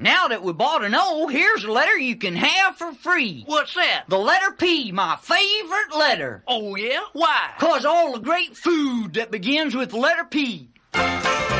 Now that we bought an O, here's a letter you can have for free. What's that? The letter P, my favorite letter. Oh, yeah? Why? 'Cause all the great food that begins with the letter P.